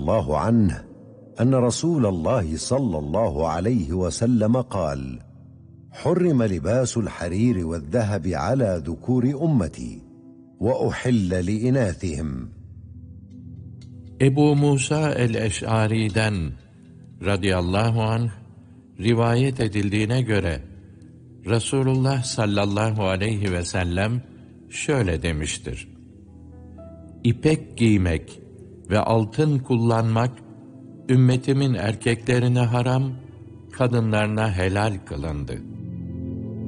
الله عنه أن رسول الله صلى الله عليه وسلم قال: حرم لباس الحرير والذهب على ذكور أمتي وأحل لإناثهم. Ebu Musa el-Eş'ari'den radıyallahu anh rivayet edildiğine göre Resulullah sallallahu aleyhi ve sellem şöyle demiştir: İpek giymek ve altın kullanmak ümmetimin erkeklerine haram, kadınlarına helal kılındı.